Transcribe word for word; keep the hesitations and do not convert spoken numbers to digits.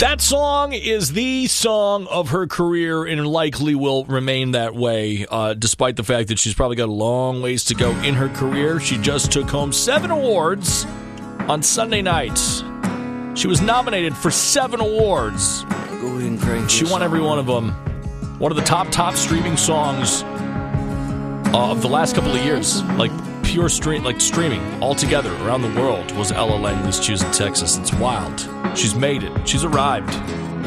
That song is the song of her career and likely will remain that way, uh, despite the fact that she's probably got a long ways to go in her career. She just took home seven awards on Sunday night. She was nominated for seven awards. She won every one of them. One of the top, top streaming songs uh, of the last couple of years. Like pure stream, like streaming altogether around the world was Ella Langley's Choosing Texas. It's wild. She's made it. She's arrived.